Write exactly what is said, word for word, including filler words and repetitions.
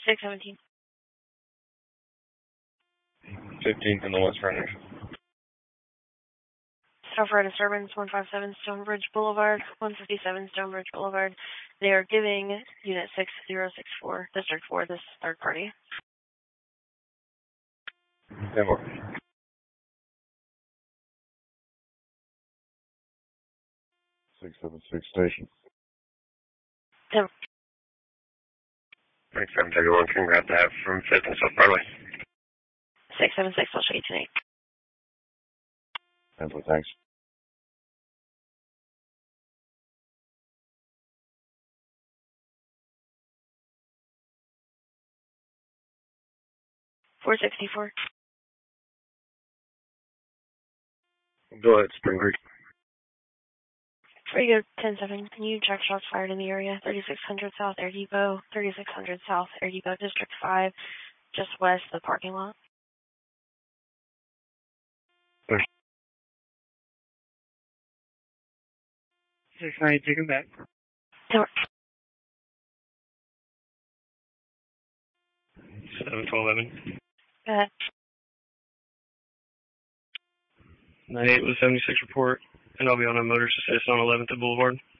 six seventeen. fifteenth in the West Frontage. Southward disturbance, one five seven Stonebridge Boulevard, one fifty-seven Stonebridge Boulevard. They are giving Unit six zero six four, District four, this third party. ten more. six seven six station. ten. six seven six one, congrats to have from fifth and South Broadway. six seven six, I'll show you tonight. ten four, thanks. four sixty-four. Go ahead, Spring Creek. Pretty good, ten seven. Can you check shots fired in the area? thirty-six hundred South Air Depot, thirty-six hundred South Air Depot, District five, just west of the parking lot. six nine, take him back. seven twelve eleven. Go ahead. nine eight with seventy-six report, and I'll be on a motorist assist on eleventh at Boulevard.